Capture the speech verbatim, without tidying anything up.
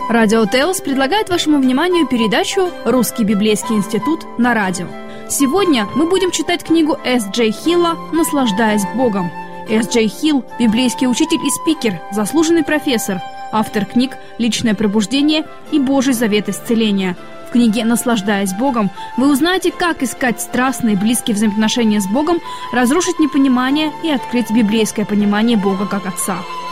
Радио Теос предлагает вашему вниманию передачу «Русский библейский институт» на радио. Сегодня мы будем читать книгу Эс Джей Хилла «Наслаждаясь Богом». Эс Джей Хилл – библейский учитель и спикер, заслуженный профессор, автор книг «Личное пробуждение» и «Божий завет исцеления». В книге «Наслаждаясь Богом» вы узнаете, как искать страстные, близкие взаимоотношения с Богом, разрушить непонимание и открыть библейское понимание Бога как Отца.